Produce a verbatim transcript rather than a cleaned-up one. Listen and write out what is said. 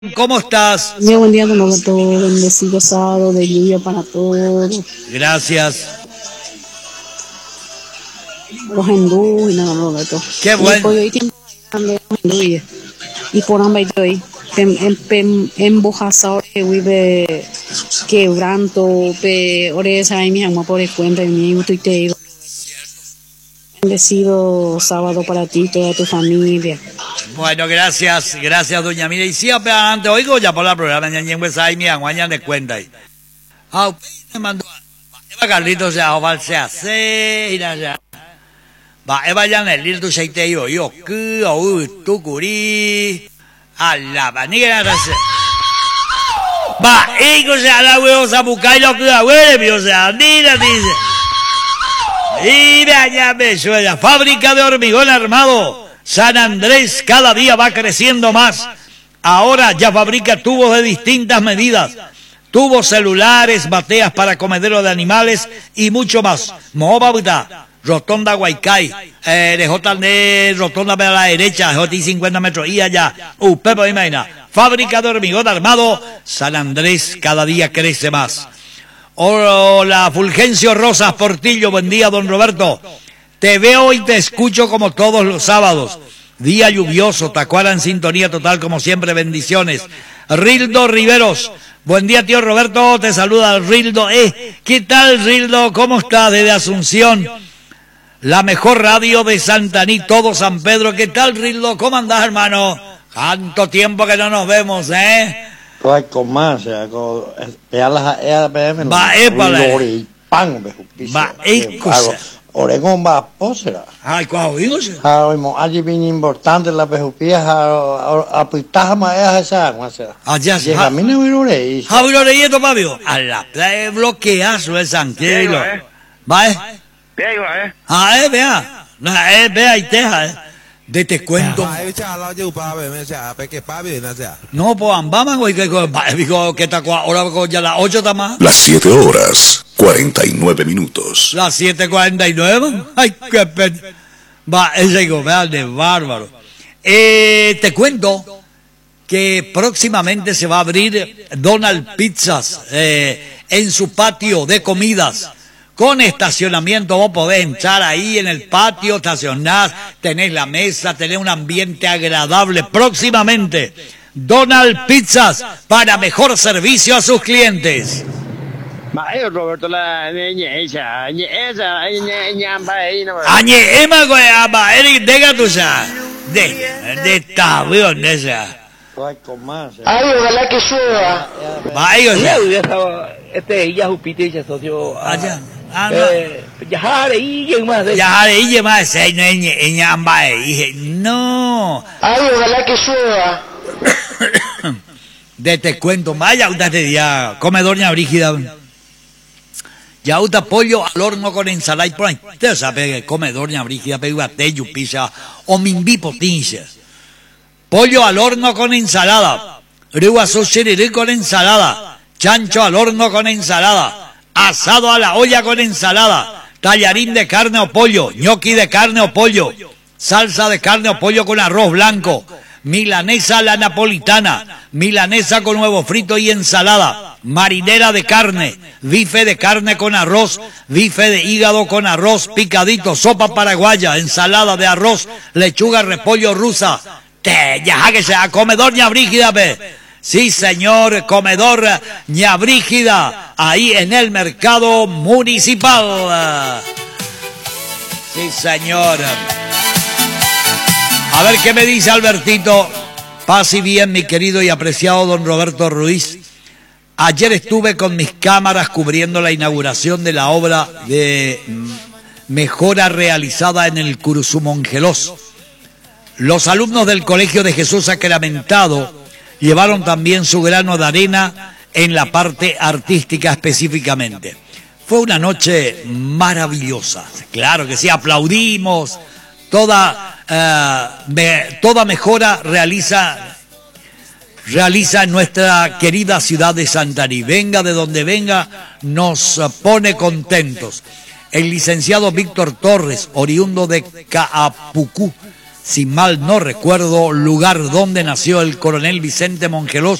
¿Cómo estás? Muy buen día, don Roberto. Bendecido sábado de lluvia para todos. Gracias. Los hindúes, don Roberto. Qué bueno. Y por ambas hoy, embojazado que vive quebranto, pe oreza y mi amor por el cuenta y mi gusto y te digo. Bendecido sábado para ti y toda tu familia. Bueno, gracias, gracias, doña Mira. Y siempre antes oigo ya por la programa, ñañen pues ahí mi aguañan de cuenta ahí. Ah, me mandó. Eva Carlitos se ha se hace y ya. Va, Eva ya en el lito se te yo yo que o tu curi. A la vanilla de se. Va, y que se la huevo a buscar lo que huele, o sea, mira dice. Y ya me suena, fábrica de hormigón armado. San Andrés cada día va creciendo más. Ahora ya fabrica tubos de distintas medidas. Tubos celulares, bateas para comederos de animales y mucho más. Mohobabuta, Rotonda Guaicay, eh, de J N, Rotonda para la derecha, J I cincuenta metros y allá. Uh, Pepe imagina. Fábrica de hormigón armado. San Andrés cada día crece más. Hola, Fulgencio Rosas Portillo, buen día, don Roberto. Te veo y te escucho como todos los sábados. Día lluvioso, Tacuara en sintonía total como siempre, bendiciones. Rildo Riveros, buen día tío Roberto, te saluda Rildo. Eh, ¿qué tal Rildo? ¿Cómo estás desde Asunción? La mejor radio de Santaní, todo San Pedro. ¿Qué tal Rildo? ¿Cómo andás hermano? Tanto tiempo que no nos vemos, ¿eh? Hay con más, con las E P M. Va, épale. Va, écosa. Oregón va a pósera. Ay, ¿cuál vimos? Allí viene importante la pejupía a pitar más esa agua. Allá se va. A mí no me lo leí. A mí lo leí esto, Fabio. A la playa bloqueazo de San Quilo. Va, eh. eh. Ah, eh, vea. Eh, vea y teja, eh. De te cuento. No, pues ambamos, güey, que digo que está ahora ya las ocho está más. Las siete horas, cuarenta y nueve minutos. Las siete cuarenta y nueve. Ay, qué pena. Va, ese gobernador de bárbaro. Eh, te cuento que próximamente se va a abrir Donald Pizzas eh, en su patio de comidas. Con estacionamiento vos podés entrar ahí en el patio, estacionás, tenés la mesa, tenés un ambiente agradable. Próximamente, Donald Pizzas para mejor servicio a sus clientes. Roberto, la esa, esa, Añe, Emma, güey, ama, Eric, deja tu sa, de, de tabión, esa. Ay, ojalá que llueva. Vaya, o sea. Este, ya Jupiter y se asoció a... Allá. Ah, no. Ya y más de... Ya y más se no ella amba dije, no. Ay, ojalá que llueva. De te cuento, vaya usted este día, come doña Brígida. Ya uta pollo al horno con ensalada y por ahí. Usted sabe que come doña Brígida, pega teyu pizza o mimbi potencias. Pollo al horno con ensalada. Rua socherirí con ensalada. Chancho al horno con ensalada, asado a la olla con ensalada, tallarín de carne o pollo, ñoqui de carne o pollo, salsa de carne o pollo con arroz blanco, milanesa a la napolitana, milanesa con huevo frito y ensalada, marinera de carne, bife de carne con arroz, bife de hígado con arroz picadito, sopa paraguaya, ensalada de arroz, lechuga, repollo rusa. Te, ya que sea comedor ña Brígida, pe. Sí, señor, comedor ña Brígida, ahí en el mercado municipal. Sí, señor. A ver qué me dice Albertito. Paz y bien, mi querido y apreciado don Roberto Ruiz. Ayer estuve con mis cámaras cubriendo la inauguración de la obra de mejora realizada en el Curuzumongelos. Los alumnos del Colegio de Jesús Sacramentado llevaron también su grano de arena en la parte artística específicamente. Fue una noche maravillosa. Claro que sí, aplaudimos. Toda, uh, me, toda mejora realiza, realiza en nuestra querida ciudad de Santaní. Venga de donde venga, nos pone contentos. El licenciado Víctor Torres, oriundo de Caapucú, si mal no recuerdo, lugar donde nació el coronel Vicente Mongelos